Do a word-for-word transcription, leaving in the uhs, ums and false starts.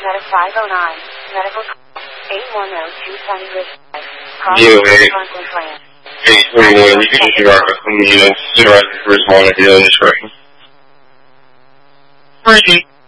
Meta five oh nine, medical eight one zero two Sunny Ridge Drive, Yo, hey. Franklin, France. Hey, twenty-one, you can just figure out from the, uh, supervisor first one, if you know this correct. Frankie.